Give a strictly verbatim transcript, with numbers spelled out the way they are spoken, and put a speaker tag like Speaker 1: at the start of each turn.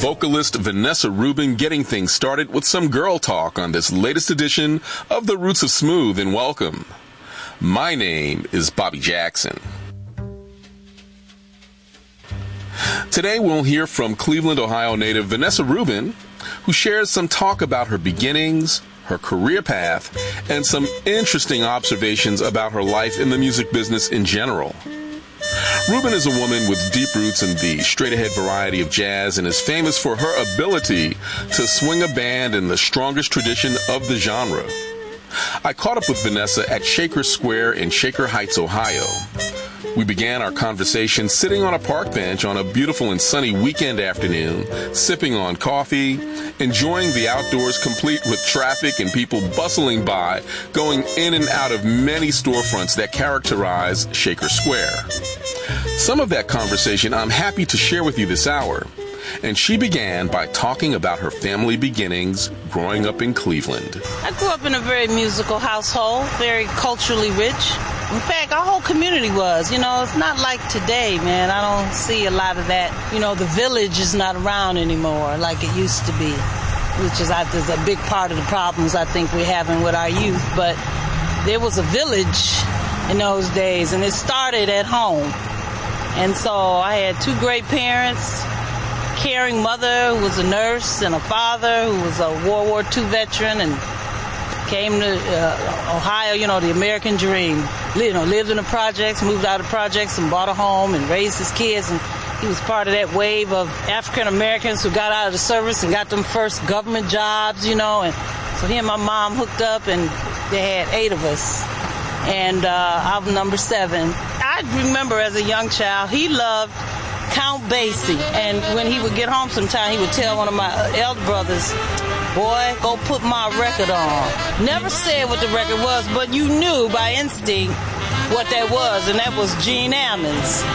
Speaker 1: vocalist Vanessa Rubin getting things started with some girl talk on this latest edition of The Roots of Smooth, and welcome. My name is Bobby Jackson. Today we'll hear from Cleveland, Ohio native Vanessa Rubin, who shares some talk about her beginnings, her career path, and some interesting observations about her life in the music business in general. Rubin is a woman with deep roots in the straight-ahead variety of jazz and is famous for her ability to swing a band in the strongest tradition of the genre. I caught up with Vanessa at Shaker Square in Shaker Heights, Ohio. We began our conversation sitting on a park bench on a beautiful and sunny weekend afternoon, sipping on coffee, enjoying the outdoors complete with traffic and people bustling by, going in and out of many storefronts that characterize Shaker Square. Some of that conversation I'm happy to share with you this hour, and she began by talking about her family beginnings growing up in Cleveland.
Speaker 2: I grew up in a very musical household, very culturally rich. In fact, our whole community was. You know, it's not like today, man. I don't see a lot of that. You know, the village is not around anymore like it used to be, which is, is a big part of the problems I think we're having with our youth. But there was a village in those days, and it started at home. And so I had two great parents, caring mother who was a nurse, and a father who was a World War Two veteran and came to uh, Ohio, you know, the American dream. You know, lived in the projects, moved out of projects and bought a home and raised his kids. And he was part of that wave of African Americans who got out of the service and got them first government jobs, you know. And so he and my mom hooked up, and they had eight of us. And uh, I'm number seven. I remember as a young child, he loved Count Basie. And when he would get home sometime, he would tell one of my elder brothers, "Boy, go put my record on." Never said what the record was, but you knew by instinct what that was, and that was Gene Ammons.